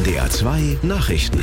NDR 2 Nachrichten.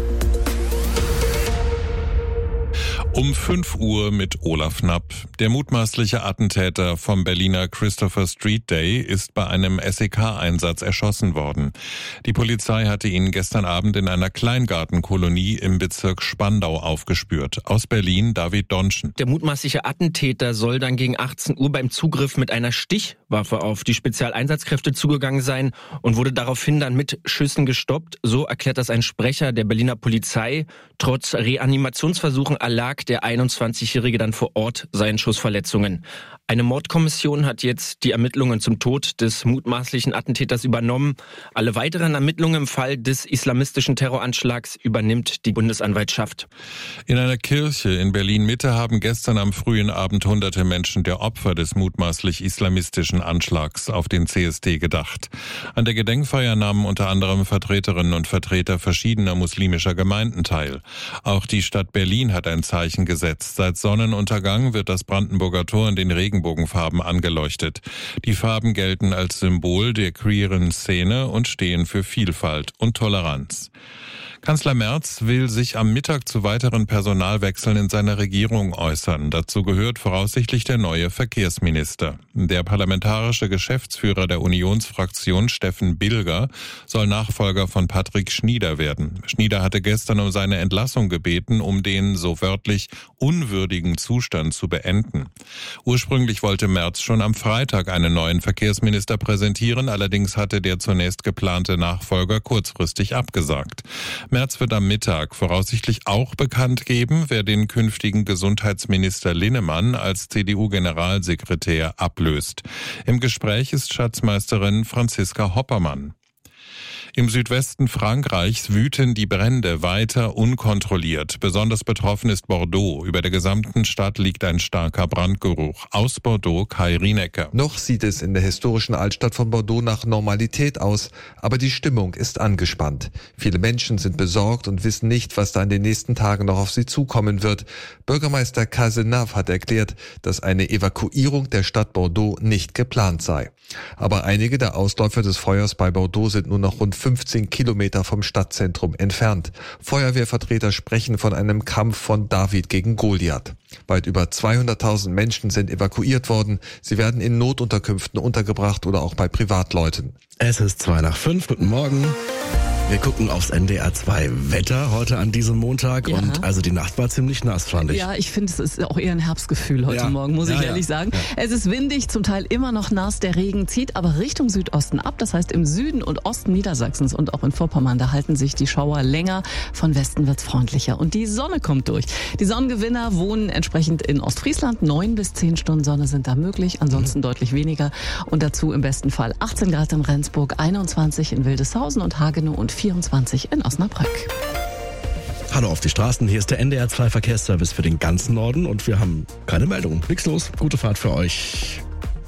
Um 5 Uhr mit Olaf Knapp. Der mutmaßliche Attentäter vom Berliner Christopher Street Day ist bei einem SEK-Einsatz erschossen worden. Die Polizei hatte ihn gestern Abend in einer Kleingartenkolonie im Bezirk Spandau aufgespürt. Aus Berlin David Donschen. Der mutmaßliche Attentäter soll dann gegen 18 Uhr beim Zugriff mit einer Stichwaffe auf die Spezialeinsatzkräfte zugegangen sein und wurde daraufhin dann mit Schüssen gestoppt. So erklärt das ein Sprecher der Berliner Polizei. Trotz Reanimationsversuchen erlag der 21-Jährige dann vor Ort seinen Schussverletzungen. Eine Mordkommission hat jetzt die Ermittlungen zum Tod des mutmaßlichen Attentäters übernommen. Alle weiteren Ermittlungen im Fall des islamistischen Terroranschlags übernimmt die Bundesanwaltschaft. In einer Kirche in Berlin-Mitte haben gestern am frühen Abend hunderte Menschen der Opfer des mutmaßlich islamistischen Anschlags auf den CSD gedacht. An der Gedenkfeier nahmen unter anderem Vertreterinnen und Vertreter verschiedener muslimischer Gemeinden teil. Auch die Stadt Berlin hat ein Zeichen gesetzt. Seit Sonnenuntergang wird das Brandenburger Tor in den Regenbogenfarben angeleuchtet. Die Farben gelten als Symbol der queeren Szene und stehen für Vielfalt und Toleranz. Kanzler Merz will sich am Mittag zu weiteren Personalwechseln in seiner Regierung äußern. Dazu gehört voraussichtlich der neue Verkehrsminister. Der parlamentarische Geschäftsführer der Unionsfraktion, Steffen Bilger, soll Nachfolger von Patrick Schnieder werden. Schnieder hatte gestern um seine Entlassung gebeten, um den, so wörtlich, unwürdigen Zustand zu beenden. Ursprünglich wollte Merz schon am Freitag einen neuen Verkehrsminister präsentieren, allerdings hatte der zunächst geplante Nachfolger kurzfristig abgesagt. Merz wird am Mittag voraussichtlich auch bekannt geben, wer den künftigen Gesundheitsminister Linnemann als CDU-Generalsekretär ablöst. Im Gespräch ist Schatzmeisterin Franziska Hoppermann. Im Südwesten Frankreichs wüten die Brände weiter unkontrolliert. Besonders betroffen ist Bordeaux. Über der gesamten Stadt liegt ein starker Brandgeruch. Aus Bordeaux Kai Rienecker. Noch sieht es in der historischen Altstadt von Bordeaux nach Normalität aus, aber die Stimmung ist angespannt. Viele Menschen sind besorgt und wissen nicht, was da in den nächsten Tagen noch auf sie zukommen wird. Bürgermeister Cazenave hat erklärt, dass eine Evakuierung der Stadt Bordeaux nicht geplant sei. Aber einige der Ausläufer des Feuers bei Bordeaux sind nur noch rund 15 Kilometer vom Stadtzentrum entfernt. Feuerwehrvertreter sprechen von einem Kampf von David gegen Goliath. Weit über 200.000 Menschen sind evakuiert worden. Sie werden in Notunterkünften untergebracht oder auch bei Privatleuten. Es ist 4:02. Guten Morgen. Wir gucken aufs NDR 2 Wetter heute an diesem Montag und also die Nacht war ziemlich nass, fand ich. Ja, ich finde, es ist auch eher ein Herbstgefühl heute Morgen, muss ich ehrlich sagen. Ja. Es ist windig, zum Teil immer noch nass, der Regen zieht aber Richtung Südosten ab. Das heißt, im Süden und Osten Niedersachsens und auch in Vorpommern, da halten sich die Schauer länger. Von Westen wird's freundlicher und die Sonne kommt durch. Die Sonnengewinner wohnen entsprechend in Ostfriesland. 9 bis 10 Stunden Sonne sind da möglich, ansonsten deutlich weniger. Und dazu im besten Fall 18 Grad in Rendsburg, 21 in Wildeshausen und Hagenow und 24 in Osnabrück. Hallo auf die Straßen, hier ist der NDR 2 Verkehrsservice für den ganzen Norden und wir haben keine Meldung. Nichts los, gute Fahrt für euch.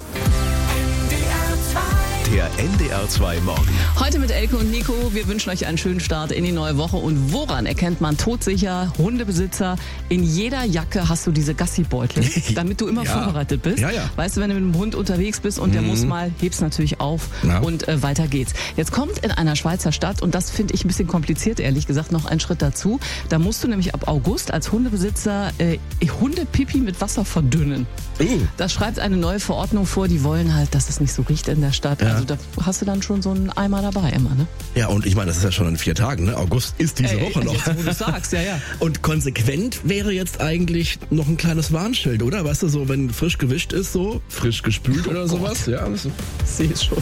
Der NDR 2 Morgen. Heute mit Elke und Nico. Wir wünschen euch einen schönen Start in die neue Woche. Und woran erkennt man todsicher Hundebesitzer? In jeder Jacke hast du diese Gassibeutel, damit du immer vorbereitet bist. Ja, ja. Weißt du, wenn du mit dem Hund unterwegs bist und der muss mal, hebst natürlich auf und weiter geht's. Jetzt kommt in einer Schweizer Stadt, und das finde ich ein bisschen kompliziert, ehrlich gesagt, noch einen Schritt dazu. Da musst du nämlich ab August als Hundebesitzer Hundepipi mit Wasser verdünnen. Das schreibt eine neue Verordnung vor. Die wollen halt, dass es nicht so riecht in der Stadt. Also da hast du dann schon so einen Eimer dabei immer, ne? Ja, und ich meine, das ist ja schon in 4 Tagen, ne? August ist diese Woche noch. Jetzt, wo du sagst, ja. Und konsequent wäre jetzt eigentlich noch ein kleines Warnschild, oder? Weißt du, so, wenn frisch gewischt ist, so frisch gespült oder sowas. Ja, sehe es schon.